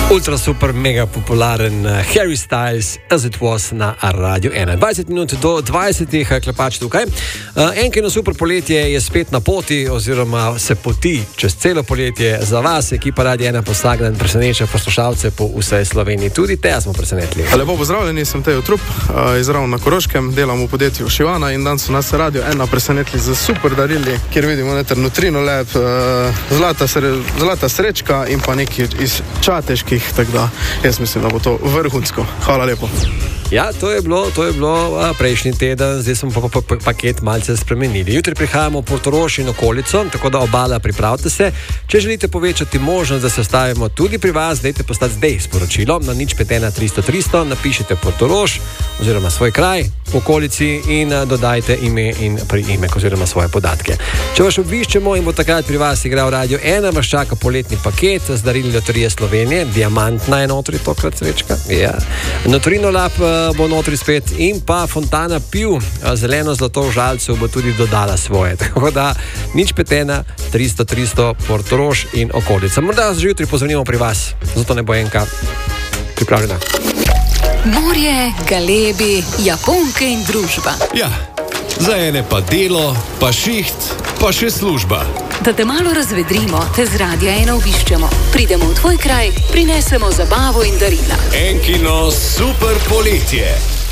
Ultra super, mega popularen Harry Styles, As It Was na Radio 1. 20 minut do 20, klepač tukaj. Enkino super poletje je spet na poti, oziroma se poti čez celo poletje za vas. Ekipa Radio 1 vsak dan preseneča poslušalce po vsej Sloveniji. Tudi te smo presenetili. Lepo pozdravljeni, sem Tejo Trup, izravno na Koroškem, delam v podjetju Šivana in danes so nas Radio 1 presenetili z super darili, kjer vidimo neter Nutrino Lab, zlata srečka in pa neki iz Čateških. Tako da jaz mislim, da bo to vrhunsko. Hvala lepo. Ja, to je bilo prejšnji teden, zdaj smo pa paket malce spremenili. Jutri prihajamo v Portorož in okolico, tako da obala pripravite se. Če želite povečati možnost, da se ostavimo tudi pri vas, dajte postati zdaj sporočilo na 051 300 300, napišite Portorož oziroma svoj kraj v okolici in dodajte ime in priimek oziroma svoje podatke. Če vas obviščemo in bo takrat pri vas igral Radio 1, vas čaka poletni paket z darili Loterije Slovenije, diamantna je notri tokrat srečka. Ja. Nutrino Lab bo notri spet in pa Fontana Piv, zeleno zlato v žalcu bo tudi dodala svoje. Tako da 051 300 300 Portorož in okolica. Morda že jutri pozvonimo pri vas, zato ne bo enka pripravljena. Morje, galebi, Japonke in družba. Ja, za ene pa delo, pa šiht, pa še služba. Da te malo razvedrimo, te z Radia 1 obiščemo. Pridemo v tvoj kraj, prinesemo zabavo in darila. Enkino super poletje.